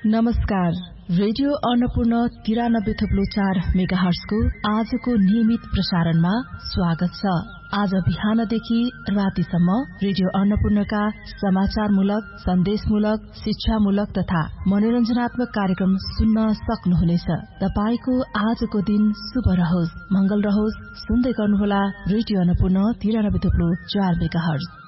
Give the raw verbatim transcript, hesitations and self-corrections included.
नमस्कार। रेडियो अन्नपूर्ण तिरानब्बे थप्लो चार मेगाहर्जको आजको नियमित प्रसारणमा स्वागत छ। आज बिहानदेखि रातिसम्म रेडियो अन्नपूर्णका समाचारमूलक, सन्देशमूलक, शिक्षामूलक तथा मनोरञ्जनात्मक कार्यक्रम सुन्न सक्नुहुनेछ। तपाईको आजको दिन शुभ रहोस्, मंगल रहोस्। सुन्दै गर्नुहोला रेडियो अन्नपूर्ण तिरानब्बे थप्लो चार मेगाहर्ज।